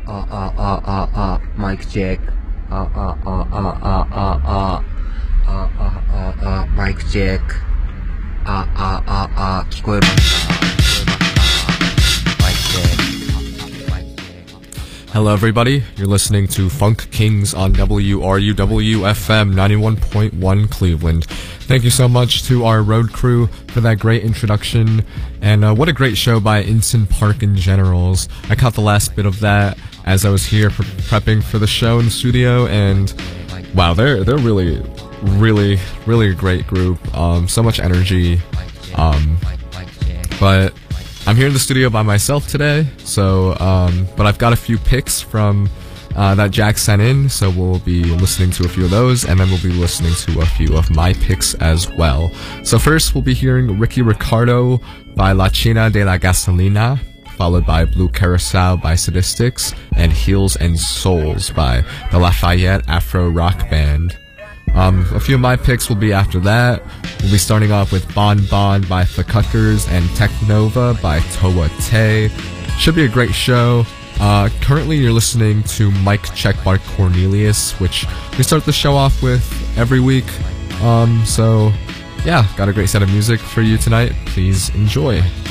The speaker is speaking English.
Mic check. Mic check. 聞こえますか? Mic check. Hello everybody, you're listening to Funk Kings on WRUW-FM 91.1 Cleveland. Thank you so much to our road crew for that great introduction, and what a great show by Inson Park and Generals. I caught the last bit of that as I was here prepping for the show in the studio, and wow, they're really a great group. So much energy, but I'm here in the studio by myself today, so but I've got a few picks from that Jack sent in, so we'll be listening to a few of those, and then we'll be listening to a few of my picks as well. So first we'll be hearing Ricky Ricardo by La China de la Gasolina, followed by Blue Carousel by Sadistics, and Heels and Souls by the Lafayette Afro Rock Band. A few of my picks will be after that. We'll be starting off with Bon Bon by Fakuckers and Technova by Toa Te. Should be a great show. Currently you're listening to Mike Check by Cornelius, which we start the show off with every week. So yeah, got a great set of music for you tonight. Please enjoy.